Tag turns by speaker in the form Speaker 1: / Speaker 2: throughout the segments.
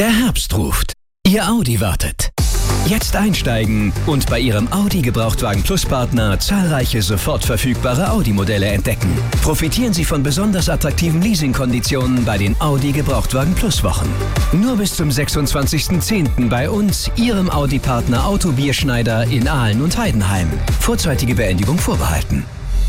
Speaker 1: Der Herbst ruft. Ihr Audi wartet. Jetzt einsteigen und bei Ihrem Audi Gebrauchtwagen Plus Partner zahlreiche sofort verfügbare Audi-Modelle entdecken. Profitieren Sie von besonders attraktiven Leasingkonditionen bei den Audi Gebrauchtwagen Plus Wochen. Nur bis zum 26.10. bei uns, Ihrem Audi-Partner Auto Bierschneider in Aalen und Heidenheim. Vorzeitige Beendigung vorbehalten.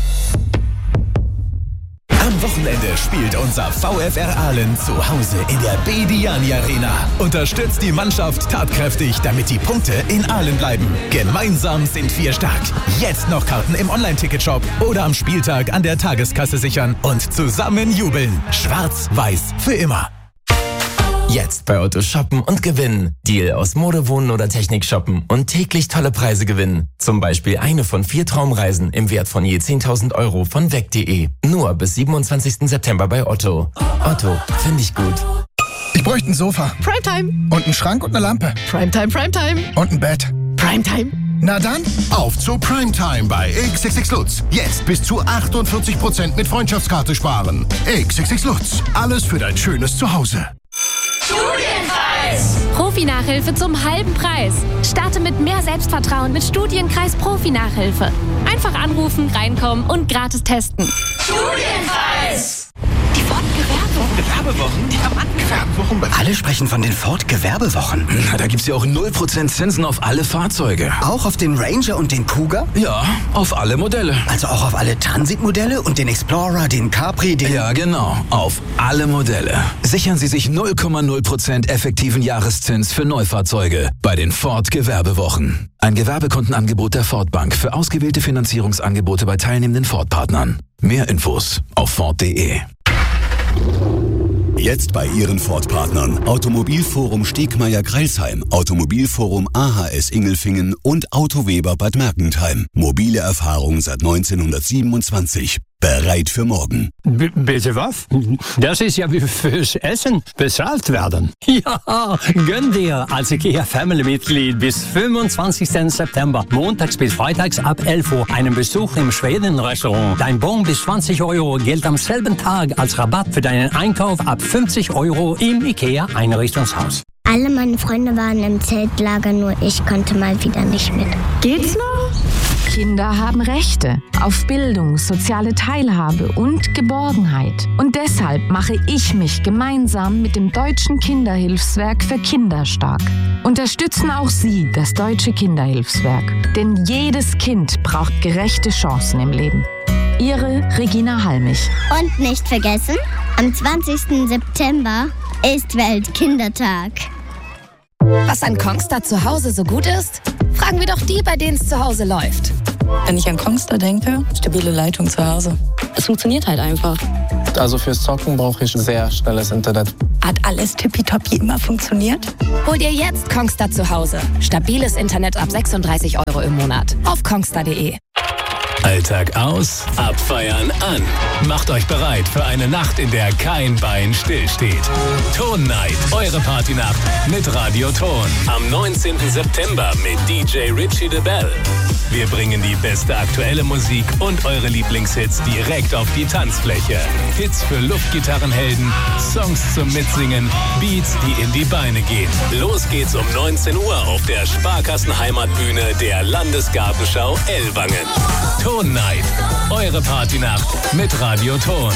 Speaker 2: Am Wochenende spielt unser VfR Aalen zu Hause in der Bediani Arena. Unterstützt die Mannschaft tatkräftig, damit die Punkte in Aalen bleiben. Gemeinsam sind wir stark. Jetzt noch Karten im Online-Ticketshop oder am Spieltag an der Tageskasse sichern und zusammen jubeln. Schwarz-Weiß für immer.
Speaker 3: Jetzt bei Otto shoppen und gewinnen. Deal aus Mode, Wohnen oder Technik shoppen und täglich tolle Preise gewinnen. Zum Beispiel eine von 4 Traumreisen im Wert von je 10.000 € von weg.de. Nur bis 27. September bei Otto. Otto, finde ich gut.
Speaker 4: Ich bräuchte ein Sofa.
Speaker 5: Primetime.
Speaker 4: Und einen Schrank und eine Lampe.
Speaker 5: Primetime, Primetime.
Speaker 4: Und ein Bett.
Speaker 5: Primetime.
Speaker 4: Na dann,
Speaker 6: auf zu Primetime bei XXX Lutz. Jetzt bis zu 48% mit Freundschaftskarte sparen. XXX Lutz. Alles für dein schönes Zuhause.
Speaker 7: Studienkreis! Profi-Nachhilfe zum halben Preis. Starte mit mehr Selbstvertrauen mit Studienkreis Profi-Nachhilfe. Einfach anrufen, reinkommen und gratis testen.
Speaker 8: Studienkreis! Die Ford-Gewerbewochen? Die Gewerbewochen?
Speaker 9: Alle sprechen von den Ford-Gewerbewochen.
Speaker 10: Na, da gibt's ja auch 0% Zinsen auf alle Fahrzeuge.
Speaker 9: Auch auf den Ranger und den Kuga?
Speaker 10: Ja, auf alle Modelle.
Speaker 9: Also auch auf alle Transit-Modelle und den Explorer, den Capri, den...
Speaker 10: Ja, genau. Auf alle Modelle. Sichern Sie sich 0,0% effektiven Jahreszins für Neufahrzeuge bei den Ford-Gewerbewochen. Ein Gewerbekontenangebot der Ford Bank für ausgewählte Finanzierungsangebote bei teilnehmenden Ford-Partnern. Mehr Infos auf Ford.de.
Speaker 11: Jetzt bei Ihren Ford-Partnern. Automobilforum Stegmeier-Greilsheim, Automobilforum AHS Ingelfingen und Autoweber Bad Mergentheim. Mobile Erfahrung seit 1927. Bereit für morgen.
Speaker 12: Bitte was? Das ist ja wie fürs Essen bezahlt werden. Ja, gönn dir als IKEA-Family-Mitglied bis 25. September, montags bis freitags ab 11 Uhr, einen Besuch im Schweden-Restaurant. Dein Bon bis 20 € gilt am selben Tag als Rabatt für deinen Einkauf ab 50 € im IKEA-Einrichtungshaus.
Speaker 13: Alle meine Freunde waren im Zeltlager, nur ich konnte mal wieder nicht mit.
Speaker 14: Geht's noch? Kinder haben Rechte auf Bildung, soziale Teilhabe und Geborgenheit. Und deshalb mache ich mich gemeinsam mit dem Deutschen Kinderhilfswerk für Kinder stark. Unterstützen auch Sie das Deutsche Kinderhilfswerk. Denn jedes Kind braucht gerechte Chancen im Leben. Ihre Regina Halmich.
Speaker 13: Und nicht vergessen, am 20. September ist Weltkindertag.
Speaker 15: Was an Kongstar zu Hause so gut ist? Fragen wir doch die, bei denen es zu Hause läuft.
Speaker 16: Wenn ich an Kongstar denke, stabile Leitung zu Hause. Es funktioniert halt einfach.
Speaker 17: Also fürs Zocken brauche ich sehr schnelles Internet.
Speaker 16: Hat alles tippitoppi immer funktioniert?
Speaker 15: Hol dir jetzt Kongstar zu Hause. Stabiles Internet ab 36 € im Monat. Auf kongstar.de.
Speaker 2: Alltag aus, abfeiern an. Macht euch bereit für eine Nacht, in der kein Bein stillsteht. Ton Night, eure Partynacht mit Radio Ton. Am 19. September mit DJ Richie de Bell. Wir bringen die beste aktuelle Musik und eure Lieblingshits direkt auf die Tanzfläche. Hits für Luftgitarrenhelden, Songs zum Mitsingen, Beats, die in die Beine gehen. Los geht's um 19 Uhr auf der Sparkassenheimatbühne der Landesgartenschau Ellwangen. Ton Night, eure Partynacht mit Radio Ton.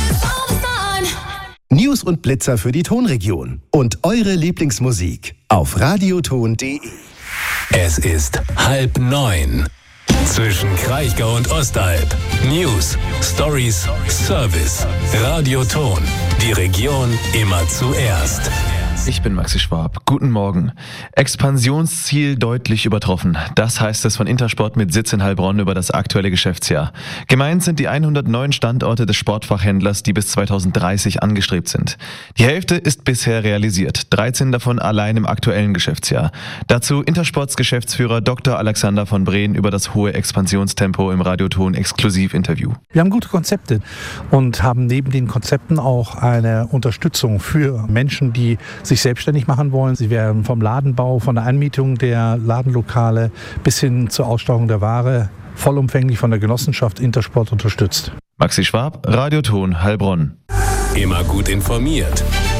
Speaker 18: News und Blitzer für die Tonregion und eure Lieblingsmusik auf radioton.de.
Speaker 2: Es ist 8:30. Zwischen Kraichgau und Ostalb. News, Stories, Service. Radio Ton. Die Region immer zuerst.
Speaker 19: Ich bin Maxi Schwab. Guten Morgen. Expansionsziel deutlich übertroffen. Das heißt es von Intersport mit Sitz in Heilbronn über das aktuelle Geschäftsjahr. Gemeint sind die 109 Standorte des Sportfachhändlers, die bis 2030 angestrebt sind. Die Hälfte ist bisher realisiert, 13 davon allein im aktuellen Geschäftsjahr. Dazu Intersports Geschäftsführer Dr. Alexander von Brehn über das hohe Expansionstempo im Radioton Exklusivinterview.
Speaker 20: Wir haben gute Konzepte und haben neben den Konzepten auch eine Unterstützung für Menschen, die sich selbstständig machen wollen. Sie werden vom Ladenbau, von der Anmietung der Ladenlokale bis hin zur Aussteuerung der Ware vollumfänglich von der Genossenschaft Intersport unterstützt.
Speaker 19: Maxi Schwab, Radioton Heilbronn.
Speaker 2: Immer gut informiert.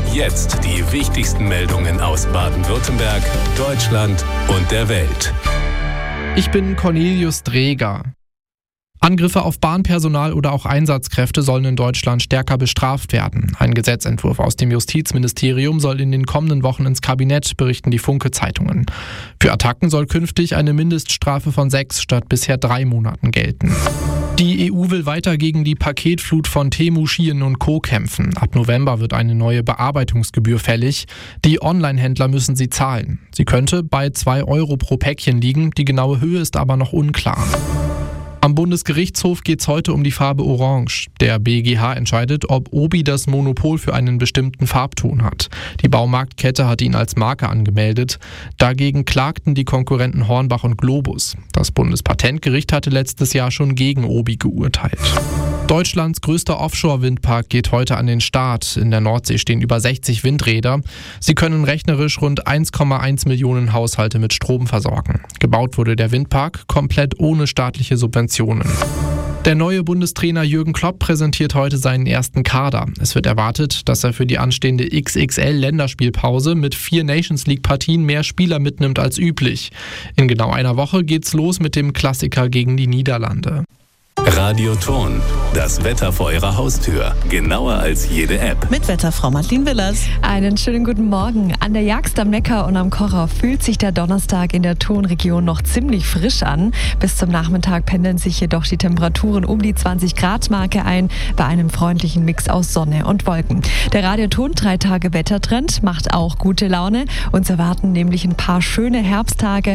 Speaker 2: Jetzt die wichtigsten Meldungen aus Baden-Württemberg, Deutschland und der Welt.
Speaker 5: Ich bin Cornelius Dreger. Angriffe auf Bahnpersonal oder auch Einsatzkräfte sollen in Deutschland stärker bestraft werden. Ein Gesetzentwurf aus dem Justizministerium soll in den kommenden Wochen ins Kabinett, berichten die Funke-Zeitungen. Für Attacken soll künftig eine Mindeststrafe von 6 statt bisher 3 Monaten gelten. Die EU will weiter gegen die Paketflut von Temu, Shein und Co. kämpfen. Ab November wird eine neue Bearbeitungsgebühr fällig. Die Online-Händler müssen sie zahlen. Sie könnte bei 2 Euro pro Päckchen liegen. Die genaue Höhe ist aber noch unklar. Am Bundesgerichtshof geht es heute um die Farbe Orange. Der BGH entscheidet, ob Obi das Monopol für einen bestimmten Farbton hat. Die Baumarktkette hat ihn als Marke angemeldet. Dagegen klagten die Konkurrenten Hornbach und Globus. Das Bundespatentgericht hatte letztes Jahr schon gegen Obi geurteilt. Deutschlands größter Offshore-Windpark geht heute an den Start. In der Nordsee stehen über 60 Windräder. Sie können rechnerisch rund 1,1 Millionen Haushalte mit Strom versorgen. Gebaut wurde der Windpark komplett ohne staatliche Subventionen. Der neue Bundestrainer Jürgen Klopp präsentiert heute seinen ersten Kader. Es wird erwartet, dass er für die anstehende XXL-Länderspielpause mit 4 Nations-League-Partien mehr Spieler mitnimmt als üblich. In genau einer Woche geht's los mit dem Klassiker gegen die Niederlande.
Speaker 2: Radio Ton, das Wetter vor Ihrer Haustür. Genauer als jede App.
Speaker 21: Mit Wetterfrau Madeleine Willers.
Speaker 22: Einen schönen guten Morgen. An der Jagst am Neckar und am Kocher fühlt sich der Donnerstag in der Tonregion noch ziemlich frisch an. Bis zum Nachmittag pendeln sich jedoch die Temperaturen um die 20-Grad-Marke ein, bei einem freundlichen Mix aus Sonne und Wolken. Der Radio Ton 3-Tage-Wettertrend macht auch gute Laune. Uns erwarten nämlich ein paar schöne Herbsttage.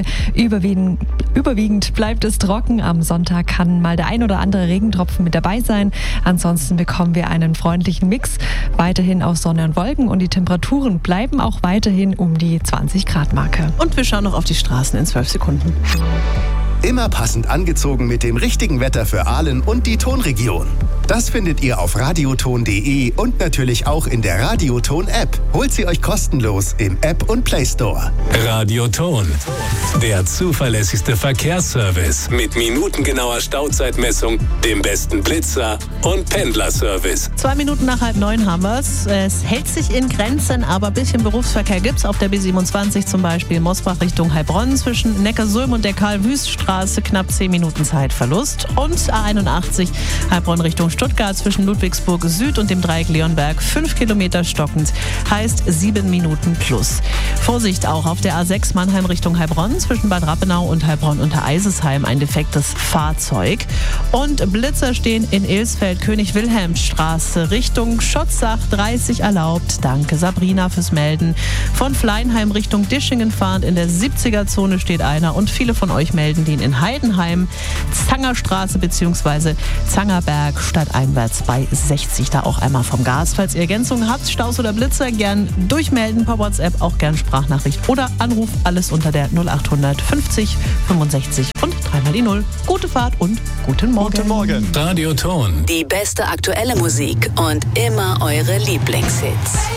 Speaker 22: Überwiegend bleibt es trocken. Am Sonntag kann mal der ein oder andere Regentropfen mit dabei sein. Ansonsten bekommen wir einen freundlichen Mix. Weiterhin aus Sonne und Wolken und die Temperaturen bleiben auch weiterhin um die 20-Grad-Marke.
Speaker 21: Und wir schauen noch auf die Straßen in 12 Sekunden.
Speaker 18: Immer passend angezogen mit dem richtigen Wetter für Aalen und die Tonregion. Das findet ihr auf radioton.de und natürlich auch in der Radioton-App. Holt sie euch kostenlos im App- und Play-Store.
Speaker 2: Radio Ton, der zuverlässigste Verkehrsservice mit minutengenauer Stauzeitmessung, dem besten Blitzer und Pendlerservice.
Speaker 21: 2 Minuten nach 8:30 haben wir es. Es hält sich in Grenzen, aber ein bisschen Berufsverkehr gibt es auf der B27 zum Beispiel Mosbach Richtung Heilbronn zwischen Neckarsulm und der Karl-Wüst-Straße knapp 10 Minuten Zeitverlust und A81 Heilbronn Richtung Stuttgart zwischen Ludwigsburg Süd und dem Dreieck Leonberg 5 Kilometer stockend, heißt 7 Minuten plus. Vorsicht auch auf der A6 Mannheim Richtung Heilbronn zwischen Bad Rappenau und Heilbronn unter Eisesheim ein defektes Fahrzeug. Und Blitzer stehen in Ilsfeld König-Wilhelm-Straße Richtung Schotzach 30 erlaubt. Danke Sabrina fürs Melden. Von Fleinheim Richtung Dischingen fahrend in der 70er-Zone steht einer und viele von euch melden den in Heidenheim Zangerstraße bzw. Zangerberg stadteinwärts bei 60. Da auch einmal vom Gas. Falls ihr Ergänzungen habt, Staus oder Blitzer, gern durchmelden per WhatsApp, auch gern Sprachnachricht oder Anruf. Alles unter der 0800 50 65 und 3 mal die 0. Gute Fahrt und guten Morgen.
Speaker 2: Guten Morgen. Radio Ton.
Speaker 23: Die beste aktuelle Musik und immer eure Lieblingshits.